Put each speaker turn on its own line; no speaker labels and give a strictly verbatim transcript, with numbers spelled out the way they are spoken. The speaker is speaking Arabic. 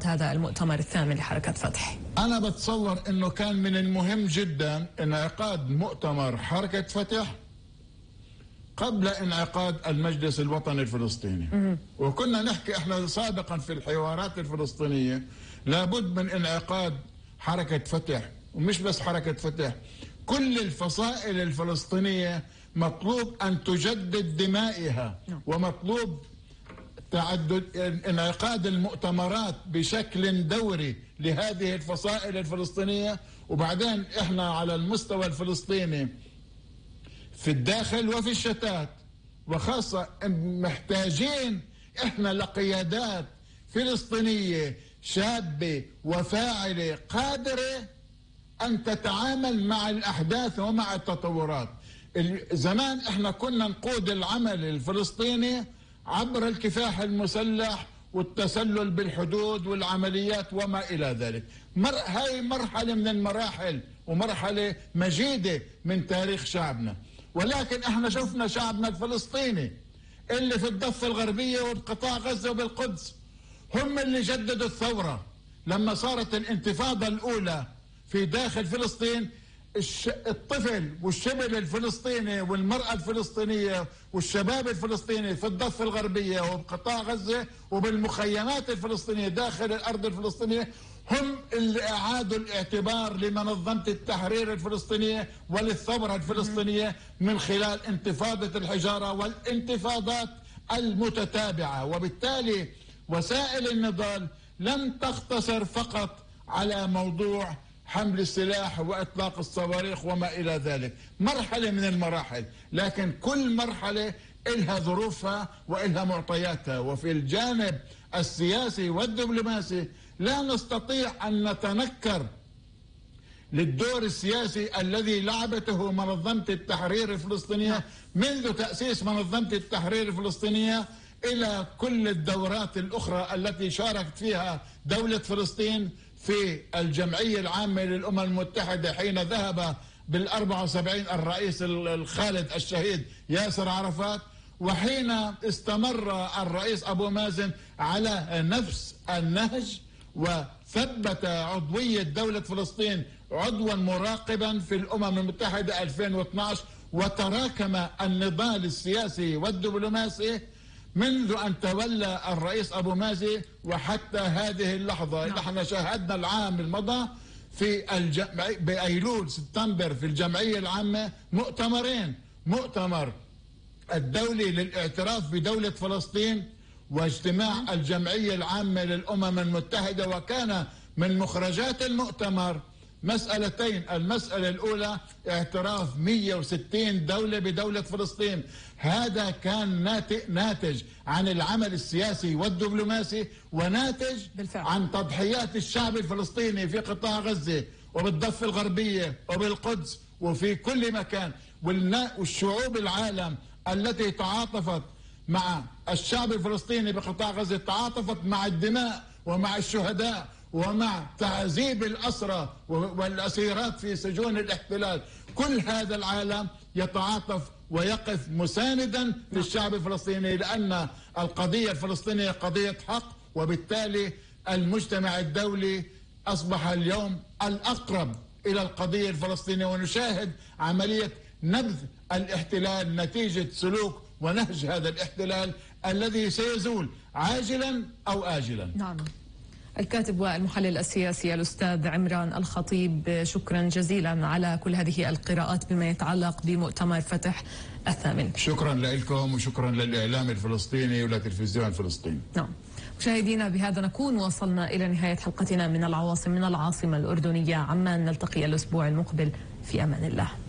هذا المؤتمر الثامن لحركة فتح؟
أنا بتصور أنه كان من المهم جدا انعقاد مؤتمر حركة فتح قبل انعقاد المجلس الوطني الفلسطيني. وكنا نحكي احنا سابقا في الحوارات الفلسطينية لابد من انعقاد حركة فتح، ومش بس حركة فتح، كل الفصائل الفلسطينية مطلوب أن تجدد دمائها، ومطلوب تعدد انعقاد المؤتمرات بشكل دوري لهذه الفصائل الفلسطينية. وبعدين احنا على المستوى الفلسطيني في الداخل وفي الشتات، وخاصة محتاجين احنا لقيادات فلسطينية شابة وفاعلة قادرة أن تتعامل مع الأحداث ومع التطورات. زمان احنا كنا نقود العمل الفلسطيني عبر الكفاح المسلح والتسلل بالحدود والعمليات وما إلى ذلك. مر... هاي مرحلة من المراحل ومرحلة مجيدة من تاريخ شعبنا، ولكن احنا شفنا شعبنا الفلسطيني اللي في الضفة الغربية وبقطاع غزة وبالقدس هم اللي جددوا الثورة. لما صارت الانتفاضة الأولى في داخل فلسطين، الطفل والشبل الفلسطيني والمرأة الفلسطينية والشباب الفلسطيني في الضفة الغربية وبقطاع غزة وبالمخيمات الفلسطينية داخل الأرض الفلسطينية هم اللي أعادوا الاعتبار لمنظمة التحرير الفلسطينية وللثورة الفلسطينية من خلال انتفاضة الحجارة والانتفاضات المتتابعة. وبالتالي وسائل النضال لم تقتصر فقط على موضوع حمل السلاح وإطلاق الصواريخ وما إلى ذلك، مرحلة من المراحل، لكن كل مرحلة إلها ظروفها وإلها معطياتها. وفي الجانب السياسي والدبلوماسي لا نستطيع أن نتنكر للدور السياسي الذي لعبته منظمة التحرير الفلسطينية منذ تأسيس منظمة التحرير الفلسطينية إلى كل الدورات الأخرى التي شاركت فيها دولة فلسطين في الجمعية العامة للأمم المتحدة حين ذهب بالأربعة وسبعين الرئيس الخالد الشهيد ياسر عرفات، وحين استمر الرئيس أبو مازن على نفس النهج وثبت عضوية دولة فلسطين عضوا مراقبا في الأمم المتحدة ألفين واثناشر، وتراكم النضال السياسي والدبلوماسي منذ أن تولى الرئيس أبو مازن وحتى هذه اللحظة. نحن شاهدنا العام المضى في الجمع... بأيلول سبتمبر في الجمعية العامة مؤتمرين، مؤتمر الدولي للاعتراف بدولة فلسطين واجتماع الجمعية العامة للأمم المتحدة. وكان من مخرجات المؤتمر مسألتين، المسألة الأولى اعتراف مئة وستين دولة بدولة فلسطين، هذا كان ناتج عن العمل السياسي والدبلوماسي وناتج بالفعل عن تضحيات الشعب الفلسطيني في قطاع غزة وبالضفة الغربية وبالقدس وفي كل مكان، والشعوب العالم التي تعاطفت مع الشعب الفلسطيني بقطاع غزة تعاطفت مع الدماء ومع الشهداء ومع تعذيب الأسرى والأسيرات في سجون الاحتلال. كل هذا العالم يتعاطف ويقف مساندا للشعب الفلسطيني، لأن القضية الفلسطينية قضية حق، وبالتالي المجتمع الدولي أصبح اليوم الأقرب إلى القضية الفلسطينية. ونشاهد عملية نبذ الاحتلال نتيجة سلوك ونهج هذا الاحتلال الذي سيزول عاجلا أو آجلا.
نعم. الكاتب والمحلل السياسي الأستاذ عمران الخطيب، شكرا جزيلا على كل هذه القراءات بما يتعلق بمؤتمر فتح الثامن.
شكرا لكم وشكرا للإعلام الفلسطيني وللتلفزيون الفلسطيني.
نعم. مشاهدينا، بهذا نكون وصلنا إلى نهاية حلقتنا من العواصم من العاصمة الأردنية عمان. نلتقي الأسبوع المقبل في أمان الله.